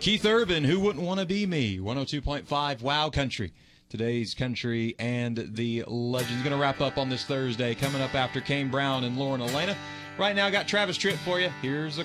Keith Urban, Who Wouldn't Want to Be Me? 102.5 Wow Country. Today's country and the legends. Going to wrap up on this Thursday. Coming up after Kane Brown and Lauren Elena. Right now, got Travis Tritt for you. Here's a